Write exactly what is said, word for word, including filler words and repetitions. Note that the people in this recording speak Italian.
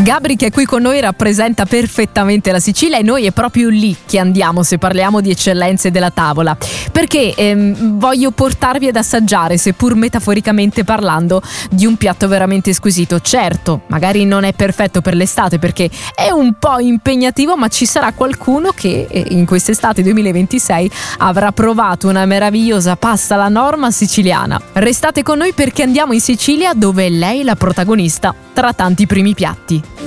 Gabri, che è qui con noi, rappresenta perfettamente la Sicilia e noi è proprio lì che andiamo se parliamo di eccellenze della tavola, perché ehm, voglio portarvi ad assaggiare, seppur metaforicamente parlando, di un piatto veramente squisito. Certo, magari non è perfetto per l'estate perché è un po' impegnativo, ma ci sarà qualcuno che eh, in quest'estate duemilaventisei avrà provato una meravigliosa pasta alla norma siciliana. Restate con noi perché andiamo in Sicilia, dove è lei la protagonista tra tanti primi piatti.